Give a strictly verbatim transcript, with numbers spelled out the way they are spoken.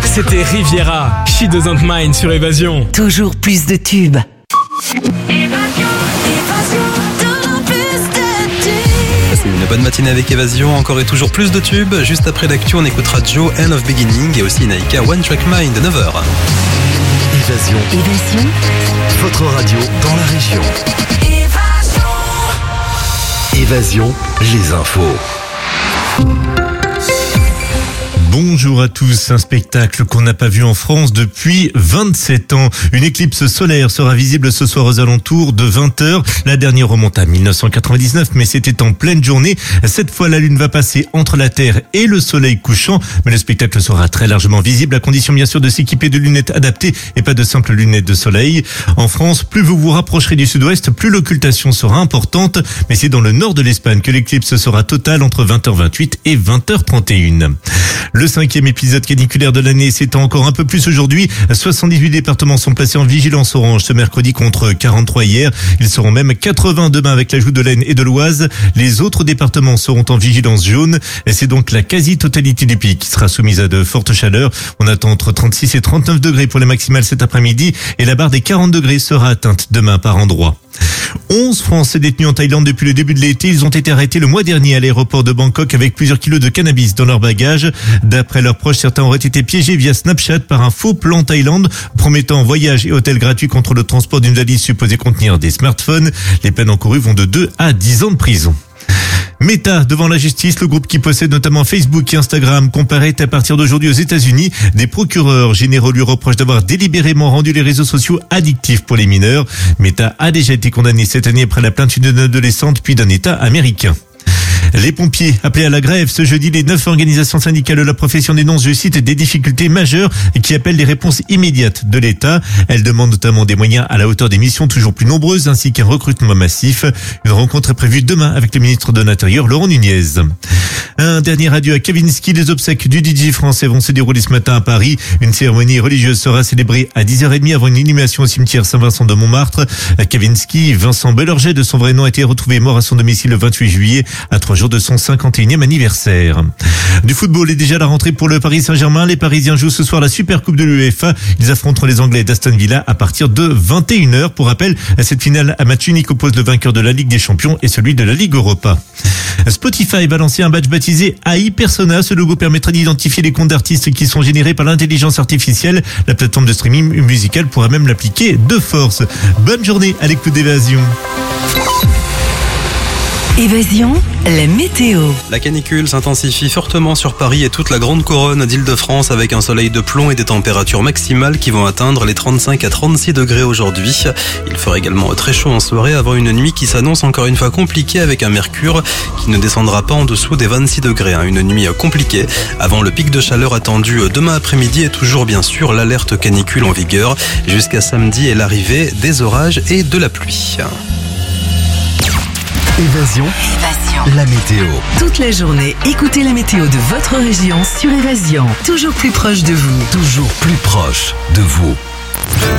C'était Riviera, She Doesn't Mind sur Évasion. Toujours plus de tubes. C'est une bonne matinée avec Évasion, encore et toujours plus de tubes. Juste après l'actu, on écoutera Joe, End of Beginning et aussi Naika, One Track Mind, neuf heures. Évasion. Évasion. Votre radio dans la région. Évasion. Évasion, les infos. Bonjour à tous, un spectacle qu'on n'a pas vu en France depuis vingt-sept ans. Une éclipse solaire sera visible ce soir aux alentours de vingt heures. La dernière remonte à mille neuf cent quatre-vingt-dix-neuf, mais c'était en pleine journée. Cette fois, la Lune va passer entre la Terre et le Soleil couchant. Mais le spectacle sera très largement visible, à condition bien sûr de s'équiper de lunettes adaptées et pas de simples lunettes de soleil. En France, plus vous vous rapprocherez du sud-ouest, plus l'occultation sera importante. Mais c'est dans le nord de l'Espagne que l'éclipse sera totale entre vingt heures vingt-huit et vingt heures trente et une. Le cinquième épisode caniculaire de l'année s'étend encore un peu plus aujourd'hui. soixante-dix-huit départements sont placés en vigilance orange ce mercredi contre quarante-trois hier. Ils seront même quatre-vingts demain avec l'ajout de l'Aisne et de l'Oise. Les autres départements seront en vigilance jaune. Et c'est donc la quasi-totalité du pays qui sera soumise à de fortes chaleurs. On attend entre trente-six et trente-neuf degrés pour les maximales cet après-midi. Et la barre des quarante degrés sera atteinte demain par endroit. onze Français détenus en Thaïlande depuis le début de l'été. Ils ont été arrêtés le mois dernier à l'aéroport de Bangkok avec plusieurs kilos de cannabis dans leur bagage. D'après leurs proches, certains auraient été piégés via Snapchat par un faux plan Thaïlande promettant voyage et hôtel gratuit contre le transport d'une valise supposée contenir des smartphones. Les peines encourues vont de deux à dix ans de prison. Meta devant la justice, le groupe qui possède notamment Facebook et Instagram comparaît à partir d'aujourd'hui aux États-Unis. Des procureurs généraux lui reprochent d'avoir délibérément rendu les réseaux sociaux addictifs pour les mineurs. Meta a déjà été condamné cette année après la plainte d'une adolescente puis d'un État américain. Les pompiers appelés à la grève ce jeudi, les neuf organisations syndicales de la profession dénoncent, je cite, des difficultés majeures et qui appellent des réponses immédiates de l'État. Elles demandent notamment des moyens à la hauteur des missions toujours plus nombreuses ainsi qu'un recrutement massif. Une rencontre est prévue demain avec le ministre de l'Intérieur, Laurent Nunez. Un dernier adieu à Kavinsky. Les obsèques du D J français vont se dérouler ce matin à Paris. Une cérémonie religieuse sera célébrée à dix heures trente avant une inhumation au cimetière Saint-Vincent de Montmartre. Kavinsky, Vincent Belorget de son vrai nom, a été retrouvé mort à son domicile le vingt-huit juillet, à trois jours de son cinquante et unième anniversaire. Du football est déjà la rentrée pour le Paris Saint-Germain. Les Parisiens jouent ce soir la Super Coupe de l'UEFA. Ils affronteront les Anglais d'Aston Villa à partir de vingt et une heures. Pour rappel, cette finale à match unique oppose le vainqueur de la Ligue des Champions et celui de la Ligue Europa. Spotify va lancer un badge baptisé A I Persona. Ce logo permettra d'identifier les comptes d'artistes qui sont générés par l'intelligence artificielle. La plateforme de streaming musical pourra même l'appliquer de force. Bonne journée à l'écoute d'Évasion. Évasion, la météo. La canicule s'intensifie fortement sur Paris et toute la grande couronne d'Île-de-France avec un soleil de plomb et des températures maximales qui vont atteindre les trente-cinq à trente-six degrés aujourd'hui. Il fera également très chaud en soirée avant une nuit qui s'annonce encore une fois compliquée avec un mercure qui ne descendra pas en dessous des vingt-six degrés. Une nuit compliquée avant le pic de chaleur attendu demain après-midi et toujours bien sûr l'alerte canicule en vigueur jusqu'à samedi et l'arrivée des orages et de la pluie. Évasion. Évasion. La météo. Toute la journée, écoutez la météo de votre région sur Évasion. Toujours plus proche de vous. Toujours plus proche de vous.